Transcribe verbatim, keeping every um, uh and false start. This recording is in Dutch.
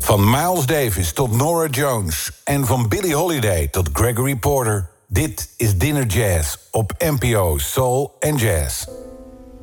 Van Miles Davis tot Norah Jones en van Billie Holiday tot Gregory Porter. Dit is Dinner Jazz op N P O Soul and Jazz.